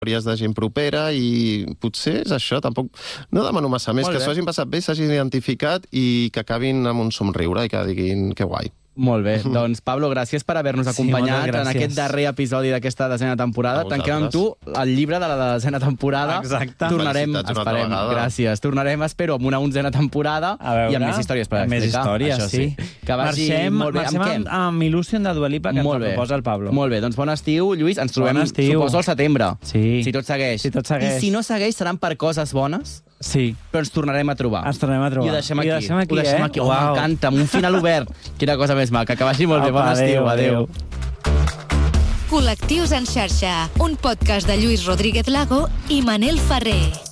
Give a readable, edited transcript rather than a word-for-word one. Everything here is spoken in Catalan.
històries de gent propera i potser és això, tampoc no demano massa més, que s'ho hagin passat bé, s'hagin identificat i que acabin amb un somriure i que diguin que guai. Molt bé, doncs Pablo, gràcies per haver-nos acompanyat en aquest darrer episodi d'aquesta desena temporada. Tanquem amb tu el llibre de la desena temporada. Exacte. Tornarem, esperem, gràcies. Tornarem, espero, amb una 11a temporada i amb més històries per explicar. Més històries, sí. Que vagi molt bé. Marxem amb Illusion de Dua Lipa, que ens la proposa el Pablo. Molt bé, doncs bon estiu, Lluís. Ens trobem, suposo, al setembre. Sí. Si tot segueix. I si no segueix, seran per coses bones. Sí. Però ens tornarem a trobar. Ens tornarem a trobar. I ho deixem aquí. Ho deixem aquí. M'encanta, amb un final obert. Quina cosa més maca. Que vagi molt bé. Bon estiu. Adéu. Col·lectius en xarxa. Un podcast de Lluís Rodríguez Lago i Manel Ferrer.